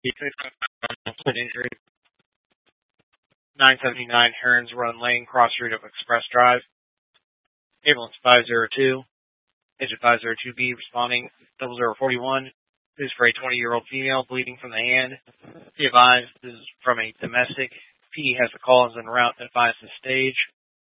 Injury. 979 Herons Run Lane, cross street of Express Drive. Ambulance 502. Agent 502B responding 0041. This is for a 20-year-old female bleeding from the hand. Be advised, this is from a domestic. PD has the call as en route, advise the stage.